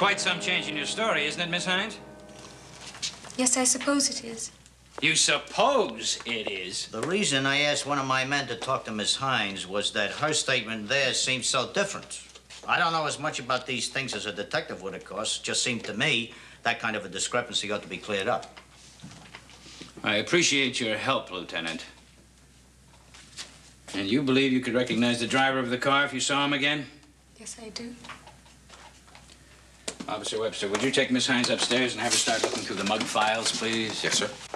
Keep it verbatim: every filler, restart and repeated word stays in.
quite some change in your story, isn't it, Miss Hines? Yes, I suppose it is. You suppose it is? The reason I asked one of my men to talk to Miss Hines was that her statement there seemed so different. I don't know as much about these things as a detective would, of course. It just seemed to me that kind of a discrepancy ought to be cleared up. I appreciate your help, Lieutenant. And you believe you could recognize the driver of the car if you saw him again? Yes, I do. Officer Webster, would you take Miss Hines upstairs and have her start looking through the mug files, please? Yes, sir.